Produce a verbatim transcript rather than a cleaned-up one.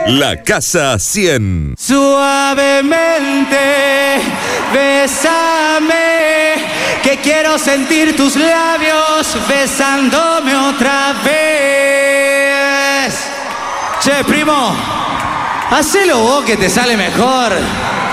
La Casa cien. Suavemente, bésame, que quiero sentir tus labios besándome otra vez. Che, primo, hacelo vos que te sale mejor.